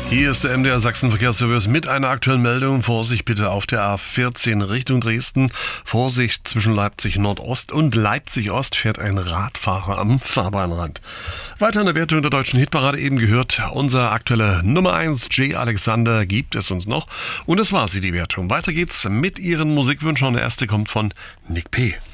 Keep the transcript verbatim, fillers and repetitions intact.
Hier ist der M D R Sachsen-Verkehrsservice mit einer aktuellen Meldung. Vorsicht bitte auf der A vierzehn Richtung Dresden. Vorsicht, zwischen Leipzig Nordost und Leipzig Ost fährt ein Radfahrer am Fahrbahnrand. Weiter in der Wertung der deutschen Hitparade eben gehört. Unser aktueller Nummer eins, Jay Alexander, gibt es uns noch. Und das war sie, die Wertung. Weiter geht's mit Ihren Musikwünschen. Der erste kommt von Nick P.